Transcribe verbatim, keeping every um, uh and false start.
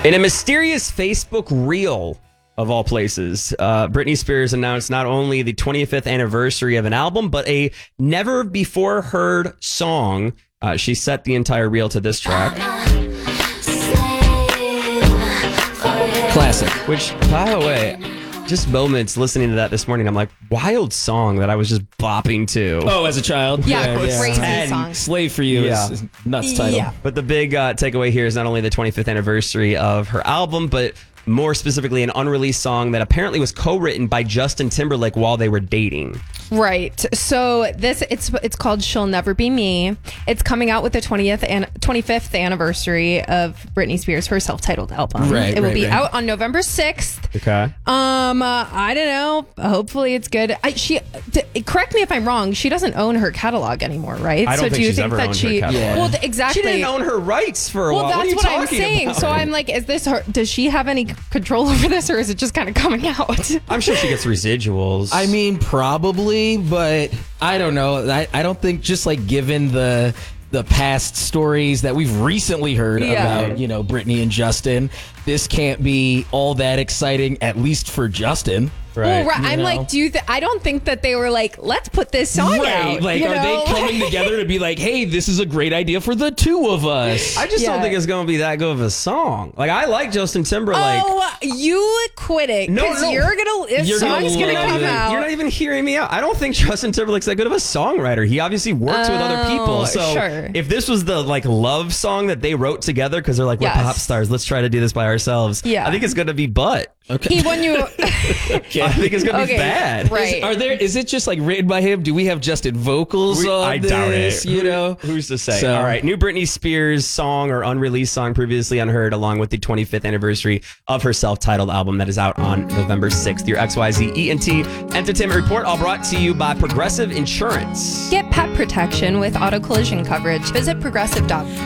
In a mysterious Facebook reel, of all places, uh, Britney Spears announced not only the twenty-fifth anniversary of an album, but a never-before-heard song. Uh, she set the entire reel to this track. Classic. Which, by the way, just moments listening to that this morning, I'm like, wild song that I was just bopping to. Oh, as a child? Yeah, crazy ten. song. Slave for You Yeah. is, is nuts title. Yeah. But the big uh, takeaway here is not only the twenty-fifth anniversary of her album, but more specifically an unreleased song that apparently was co-written by Justin Timberlake while they were dating. Right. So this it's it's called She'll Never Be Me. It's coming out with the twentieth and twenty-fifth anniversary of Britney Spears' her self-titled album. Right, it will right, be right. out on November sixth. Okay. Um, uh, I don't know. Hopefully it's good. I, she t- correct me if I'm wrong. She doesn't own her catalog anymore, right? I don't so think do you she's think ever that owned her she? catalog. Yeah. Well, th- exactly. She didn't own her rights for a Well, while. that's what, are you what I'm talking saying. about? So I'm like, is this her? Does she have any control over this, or is it just kind of coming out? I'm sure she gets residuals. I mean, probably, but I don't know. I, I don't think just like given the the past stories that we've recently heard Yeah. about, you know, Britney and Justin, this can't be all that exciting, at least for Justin. right. Well, right. You I'm know? like, do you? Th- I don't think that they were like, let's put this song out. Like, you are know? they coming together to be like, hey, this is a great idea for the two of us? I just don't Yeah. think it's going to be that good of a song. Like, I like Justin Timberlake. Oh, you quit it No, because no. you're gonna. This You're gonna song's gonna love come it. out. You're not even hearing me out. I don't think Justin Timberlake's that good of a songwriter. He obviously works with other people. Oh, So sure. if this was the like love song that they wrote together because they're like, we're Yes. pop stars, let's try to do this by ourselves. Yeah. I think it's going to be butt. Okay. He won you. I think it's going to Okay, be bad. right. Are there? Is it just like written by him? Do we have Justin vocals We- on I this? doubt it. You know, Who's to say? So- All right. New Britney Spears song or unreleased song previously unheard, along with the twenty-fifth anniversary of her self-titled album that is out on November sixth. Your X Y Z E N T Entertainment Report, all brought to you by Progressive Insurance. Get pet protection with auto collision coverage. Visit progressive dot com.